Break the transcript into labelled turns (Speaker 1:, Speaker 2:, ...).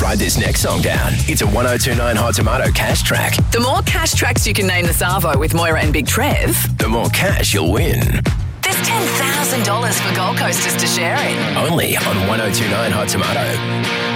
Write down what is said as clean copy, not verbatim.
Speaker 1: write this next song down. It's a 1029 Hot Tomato cash track.
Speaker 2: The more cash tracks you can name this Arvo with Moira and Big Trev,
Speaker 1: The more cash you'll win.
Speaker 2: there's $10,000 for Gold Coasters to share in.
Speaker 1: Only on 1029 Hot Tomato.